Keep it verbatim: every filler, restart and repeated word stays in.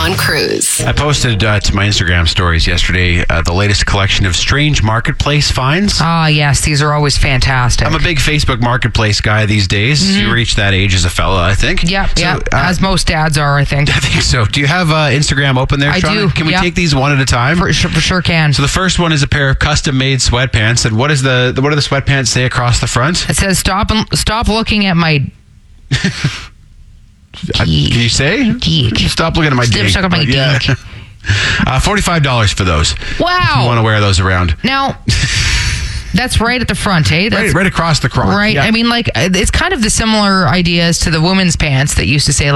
John Cruz. I posted uh, to my Instagram stories yesterday uh, the latest collection of strange marketplace finds. Ah, yes. These are always fantastic. I'm a big Facebook marketplace guy these days. Mm-hmm. You reach that age as a fella, I think. Yep, So, yep. uh, As most dads are, I think. I think so. Do you have uh, Instagram open there, I Shauna? do, Can we yep. take these one at a time? For, sure- for sure can. So the first one is a pair of custom-made sweatpants. And what is the, the what do the sweatpants say across the front? It says, stop and stop looking at my... Uh, Can you say? Geek. Stop looking at my Stop dick. looking at my Yeah. dick. Uh, forty-five dollars for those. Wow. You want to wear those around. Now, that's right at the front, eh? That's Right, right across the crotch. right. Yeah. I mean, like, it's kind of the similar ideas to the women's pants that used to say,